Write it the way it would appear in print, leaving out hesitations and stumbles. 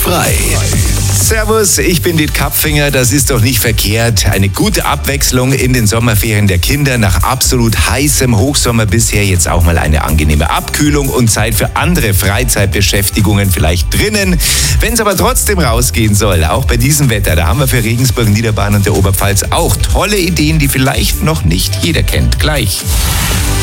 frei. Servus, ich bin Diet Kapfinger. Das ist doch nicht verkehrt. Eine gute Abwechslung in den Sommerferien der Kinder. Nach absolut heißem Hochsommer bisher jetzt auch mal eine angenehme Abkühlung und Zeit für andere Freizeitbeschäftigungen vielleicht drinnen. Wenn es aber trotzdem rausgehen soll, auch bei diesem Wetter, da haben wir für Regensburg, Niederbayern und der Oberpfalz auch tolle Ideen, die vielleicht noch nicht jeder kennt. Gleich.